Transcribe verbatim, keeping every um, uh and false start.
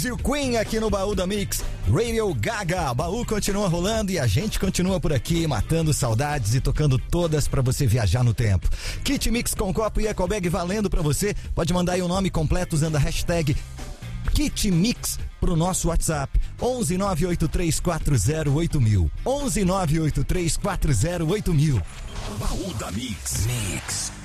E o Queen aqui no Baú da Mix, Radio Gaga. Baú continua rolando e a gente continua por aqui, matando saudades e tocando todas pra você viajar no tempo. Kit Mix com copo e ecobag valendo pra você. Pode mandar aí o nome completo usando a hashtag Kit Mix pro nosso WhatsApp onze nove oito três quatro zero oito mil. onze nove oito três quatro zero oito mil. Baú da Mix. Mix.